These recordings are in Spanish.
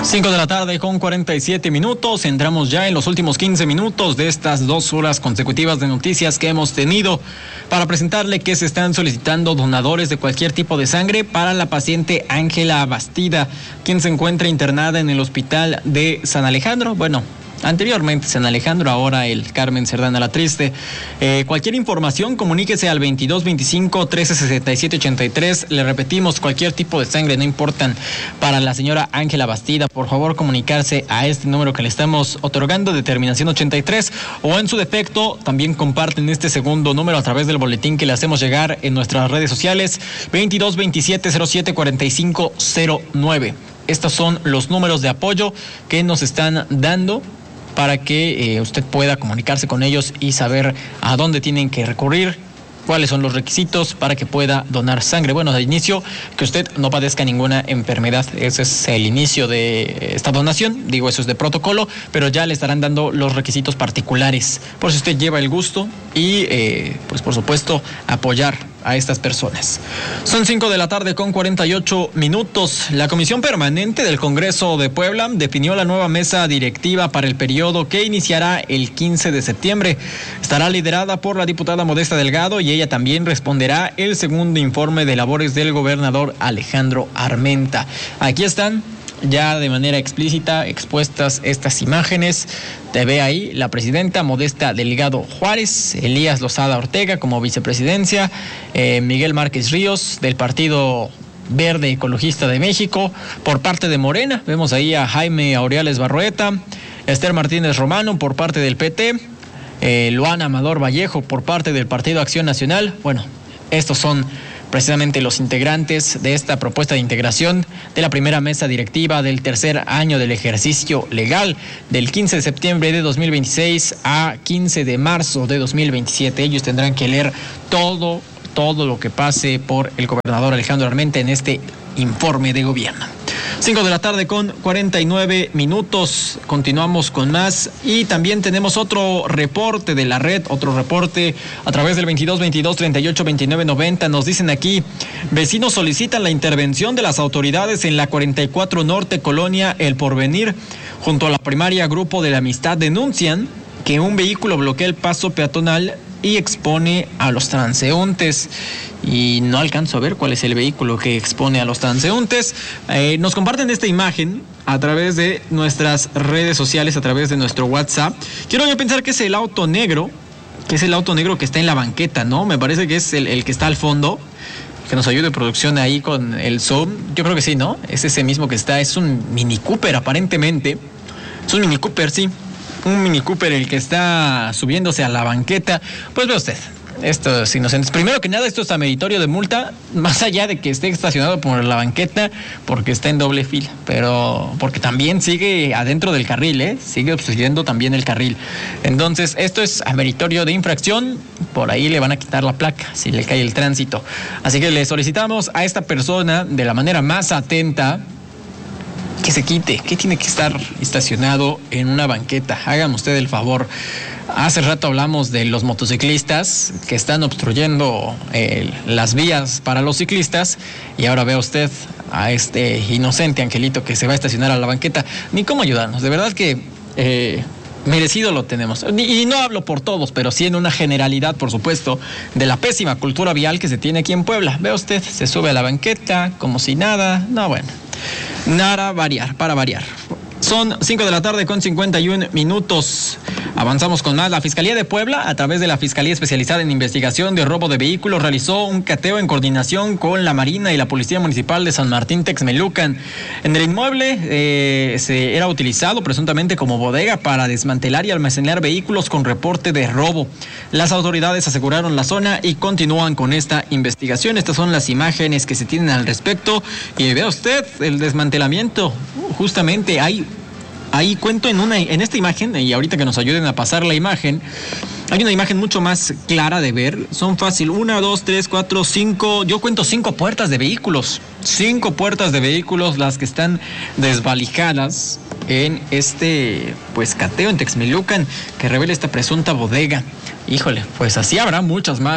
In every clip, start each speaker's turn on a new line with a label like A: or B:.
A: 5 de la tarde con 47 minutos. Entramos ya en los últimos 15 minutos de estas 2 horas consecutivas de noticias que hemos tenido para presentarle que se están solicitando donadores de cualquier tipo de sangre para la paciente Ángela Bastida, quien se encuentra internada en el hospital de San Alejandro. Bueno, anteriormente San Alejandro, ahora el Carmen Cerdán La Triste. Cualquier información, comuníquese al 2225-1367-83. Le repetimos, cualquier tipo de sangre, no importan, para la señora Ángela Bastida. Por favor, comunicarse a este número que le estamos otorgando, de terminación 83, o en su defecto, también comparten este segundo número a través del boletín que le hacemos llegar en nuestras redes sociales, 2227-074509. Estos son los números de apoyo que nos están dando para que usted pueda comunicarse con ellos y saber a dónde tienen que recurrir, cuáles son los requisitos para que pueda donar sangre. Bueno, de inicio, que usted no padezca ninguna enfermedad. Ese es el inicio de esta donación. Digo, eso es de protocolo, pero ya le estarán dando los requisitos particulares, por si usted lleva el gusto y, pues por supuesto, apoyar a estas personas. Son 5 de la tarde con 48 minutos. La Comisión Permanente del Congreso de Puebla definió la nueva mesa directiva para el periodo que iniciará el 15 de septiembre. Estará liderada por la diputada Modesta Delgado y ella también responderá el segundo informe de labores del gobernador Alejandro Armenta. Aquí están ya de manera explícita expuestas estas imágenes. Te ve ahí la presidenta Modesta Delgado Juárez, Elías Lozada Ortega como vicepresidencia, Miguel Márquez Ríos del Partido Verde Ecologista de México. Por parte de Morena vemos ahí a Jaime Aureales Barroeta, Esther Martínez Romano por parte del PT, Luana Amador Vallejo por parte del Partido Acción Nacional. Bueno, estos son precisamente los integrantes de esta propuesta de integración de la primera mesa directiva del tercer año del ejercicio legal, del 15 de septiembre de 2026 a 15 de marzo de 2027. Ellos tendrán que leer todo lo que pase por el gobernador Alejandro Armenta en este informe de gobierno. 5 de la tarde con 49 minutos. Continuamos con más y también tenemos otro reporte de la red, otro reporte a través del 2222-382990. Nos dicen aquí, vecinos solicitan la intervención de las autoridades en la 44 Norte Colonia El Porvenir. Junto a la primaria Grupo de la Amistad denuncian que un vehículo bloquea el paso peatonal y expone a los transeúntes. Y no alcanzo a ver cuál es el vehículo que expone a los transeúntes. Nos comparten esta imagen a través de nuestras redes sociales, a través de nuestro WhatsApp. Quiero yo pensar que es el auto negro, que está en la banqueta, ¿no? Me parece que es el que está al fondo. Que nos ayude producción ahí con el zoom. Yo creo que sí, ¿no? Es ese mismo que está, es un Mini Cooper aparentemente. Es un Mini Cooper, sí. Un Mini Cooper el que está subiéndose a la banqueta. Pues ve usted, estos inocentes. Primero que nada, esto es ameritorio de multa, más allá de que esté estacionado por la banqueta, porque está en doble fila, pero porque también sigue adentro del carril, sigue obstruyendo también el carril. Entonces, esto es ameritorio de infracción, por ahí le van a quitar la placa si le cae el tránsito. Así que le solicitamos a esta persona de la manera más atenta que se quite, que tiene que estar estacionado en una banqueta. Hágame usted el favor. Hace rato hablamos de los motociclistas que están obstruyendo las vías para los ciclistas y ahora ve usted a este inocente angelito que se va a estacionar a la banqueta. Ni cómo ayudarnos, de verdad que merecido lo tenemos. Y no hablo por todos, pero sí en una generalidad, por supuesto, de la pésima cultura vial que se tiene aquí en Puebla. Ve usted, se sube a la banqueta como si nada. No, bueno, nada para variar. Son 5 de la tarde con 51 minutos. Avanzamos con más. La Fiscalía de Puebla, a través de la Fiscalía Especializada en Investigación de Robo de Vehículos, realizó un cateo en coordinación con la Marina y la Policía Municipal de San Martín Texmelucan. En el inmueble era utilizado presuntamente como bodega para desmantelar y almacenar vehículos con reporte de robo. Las autoridades aseguraron la zona y continúan con esta investigación. Estas son las imágenes que se tienen al respecto. Y vea usted el desmantelamiento. Justamente ahí cuento en esta imagen, y ahorita que nos ayuden a pasar la imagen, hay una imagen mucho más clara de ver. Son fácil, 1, 2, 3, 4, 5, yo cuento 5 puertas de vehículos. 5 puertas de vehículos las que están desvalijadas en este cateo en Texmelucan que revela esta presunta bodega. Híjole, pues así habrá muchas más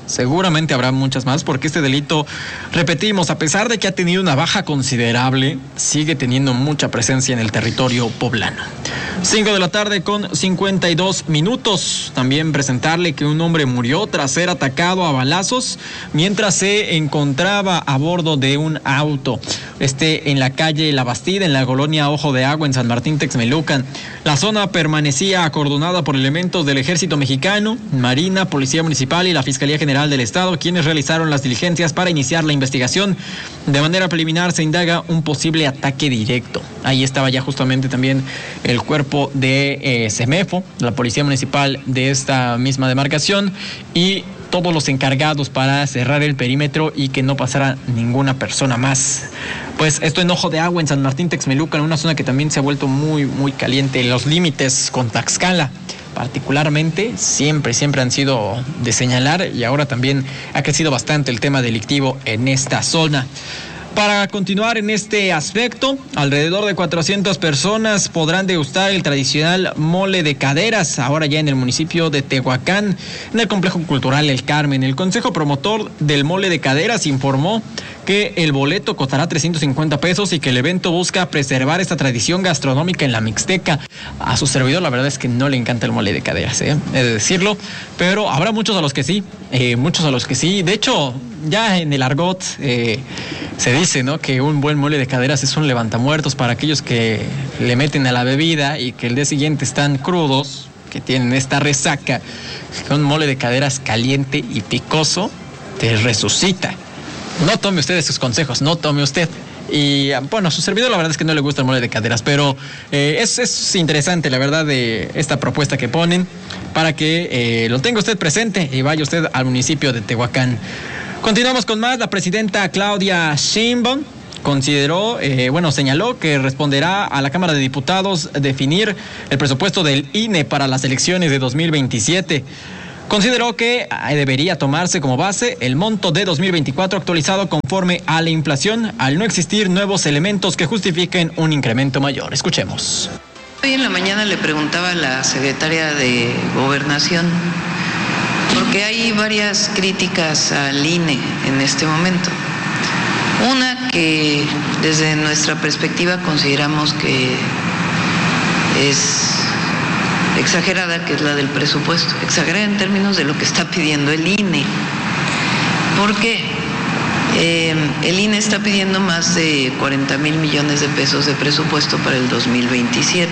A: seguramente habrá muchas más, porque este delito, repetimos, a pesar de que ha tenido una baja considerable, sigue teniendo mucha presencia en el territorio poblano. 5 de la tarde con 52 minutos. También presentarle que un hombre murió tras ser atacado a balazos mientras se encontraba a bordo de un auto. En la calle La Bastida, en la colonia Ojo de Agua, en San Martín Texmelucan. La zona permanecía acordonada por elementos del Ejército Mexicano, Marina, Policía Municipal y la Fiscalía General del Estado, quienes realizaron las diligencias para iniciar la investigación. De manera preliminar se indaga un posible ataque directo. Ahí estaba ya justamente también el cuerpo de CEMEFO, la Policía Municipal de esta misma demarcación, y todos los encargados para cerrar el perímetro y que no pasara ninguna persona más. Pues esto en Ojo de Agua, en San Martín Texmelucan, una zona que también se ha vuelto muy, muy caliente. Los límites con Tlaxcala, particularmente, siempre han sido de señalar, y ahora también ha crecido bastante el tema delictivo en esta zona. Para continuar en este aspecto, alrededor de 400 personas podrán degustar el tradicional mole de caderas, ahora ya en el municipio de Tehuacán, en el Complejo Cultural El Carmen. El Consejo Promotor del Mole de Caderas informó que el boleto costará 350 pesos y que el evento busca preservar esta tradición gastronómica en la Mixteca. A su servidor la verdad es que no le encanta el mole de caderas, he de decirlo, pero habrá muchos a los que sí, De hecho, ya en el argot se dice, ¿no?, que un buen mole de caderas es un levantamuertos para aquellos que le meten a la bebida y que el día siguiente están crudos, que tienen esta resaca. Un mole de caderas caliente y picoso te resucita. No tome usted esos consejos, no tome usted. Y bueno, a su servidor la verdad es que no le gusta el mole de caderas, pero es interesante la verdad de esta propuesta que ponen para que lo tenga usted presente y vaya usted al municipio de Tehuacán. Continuamos con más. La presidenta Claudia Sheinbaum señaló que responderá a la Cámara de Diputados definir el presupuesto del INE para las elecciones de 2027. Consideró que debería tomarse como base el monto de 2024 actualizado conforme a la inflación, al no existir nuevos elementos que justifiquen un incremento mayor. Escuchemos.
B: Hoy en la mañana le preguntaba a la secretaria de Gobernación, porque hay varias críticas al INE en este momento. Una que desde nuestra perspectiva consideramos que es exagerada, que es la del presupuesto, exagerada en términos de lo que está pidiendo el INE. ¿Por qué? El INE está pidiendo más de 40,000 millones de pesos de presupuesto para el 2027.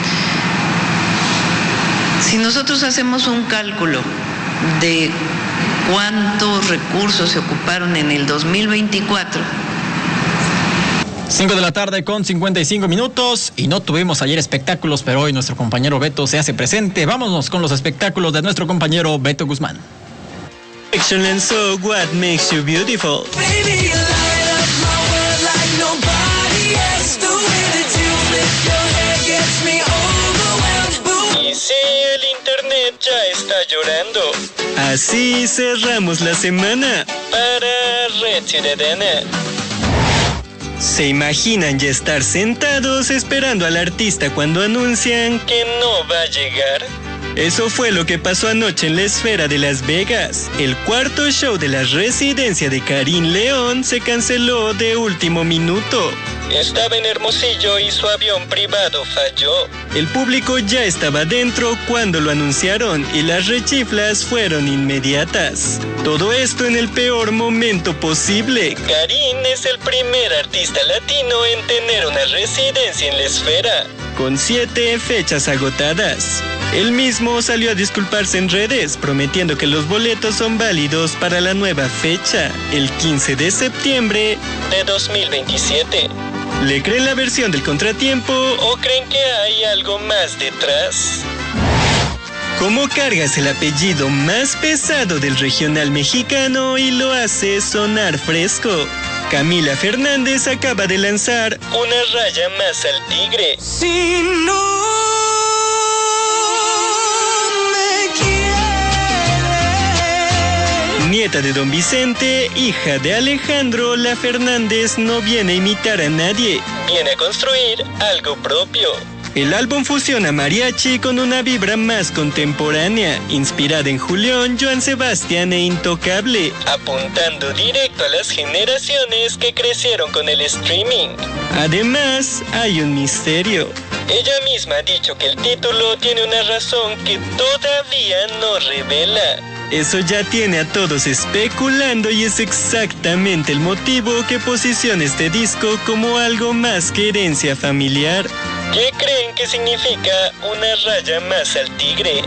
B: Si nosotros hacemos un cálculo de cuántos recursos se ocuparon en el 2024.
A: 5 de la tarde con 55 minutos y no tuvimos ayer espectáculos, pero hoy nuestro compañero Beto se hace presente. Vámonos con los espectáculos de nuestro compañero Beto Guzmán.
C: Excellent, so what makes you beautiful? Baby, you light up my world like nobody else. The way that you flip your hair gets me overwhelmed. Y sí, el internet ya está llorando. Así cerramos la semana para Red Ciudadana. ¿Se imaginan ya estar sentados esperando al artista cuando anuncian que no va a llegar? Eso fue lo que pasó anoche en la Esfera de Las Vegas. El cuarto show de la residencia de Karim León se canceló de último minuto. Estaba en Hermosillo y su avión privado falló. El público ya estaba dentro cuando lo anunciaron y las rechiflas fueron inmediatas. Todo esto en el peor momento posible. Karim es el primer artista latino en tener una residencia en la Esfera, con 7 fechas agotadas. Él mismo salió a disculparse en redes, prometiendo que los boletos son válidos para la nueva fecha, el 15 de septiembre de 2027. ¿Le creen la versión del contratiempo o creen que hay algo más detrás? ¿Cómo cargas el apellido más pesado del regional mexicano y lo hace sonar fresco? Camila Fernández acaba de lanzar una raya más al tigre. Si no me quieres. Nieta de Don Vicente, hija de Alejandro, la Fernández no viene a imitar a nadie, viene a construir algo propio. El álbum fusiona mariachi con una vibra más contemporánea, inspirada en Julián, Joan Sebastián e Intocable, apuntando directo a las generaciones que crecieron con el streaming. Además, hay un misterio. Ella misma ha dicho que el título tiene una razón que todavía no revela. Eso ya tiene a todos especulando y es exactamente el motivo que posiciona este disco como algo más que herencia familiar. ¿Qué creen que significa una raya más al tigre?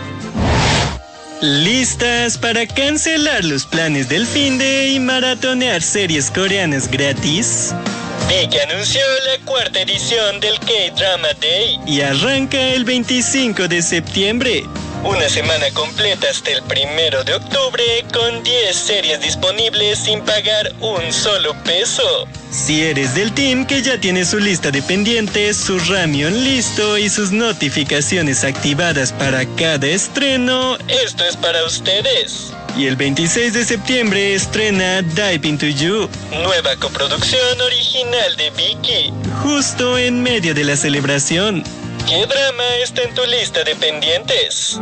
C: ¿Listas para cancelar los planes del finde y maratonear series coreanas gratis? Vicky anunció la 4ª edición del K-Drama Day y arranca el 25 de septiembre. Una semana completa hasta el 1 de octubre con 10 series disponibles sin pagar un solo peso. Si eres del team que ya tiene su lista de pendientes, su Ramión listo y sus notificaciones activadas para cada estreno, esto es para ustedes. Y el 26 de septiembre estrena Dive Into You, nueva coproducción original de Vicky, justo en medio de la celebración. ¿Qué drama está en tu lista de pendientes?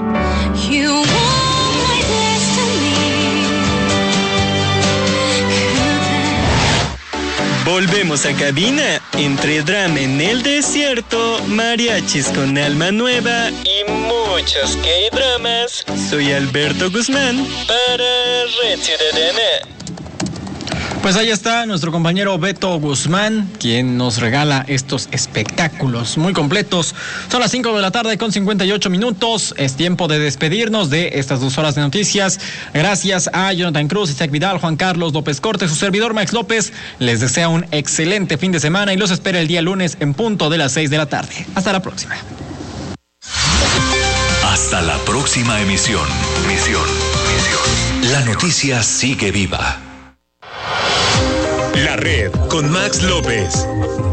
C: Volvemos a cabina, entre drama en el desierto, mariachis con alma nueva y muchos K-dramas. Soy Alberto Guzmán para Red Ciudadana.
A: Pues ahí está nuestro compañero Beto Guzmán, quien nos regala estos espectáculos muy completos. Son las 5 de la tarde con 58 minutos. Es tiempo de despedirnos de estas 2 horas de noticias. Gracias a Jonathan Cruz, Isaac Vidal, Juan Carlos López Corte, su servidor Max López. Les desea un excelente fin de semana y los espera el día lunes en punto de las 6 de la tarde. Hasta la próxima.
D: Hasta la próxima emisión. La noticia sigue viva.
E: La Red con Max López.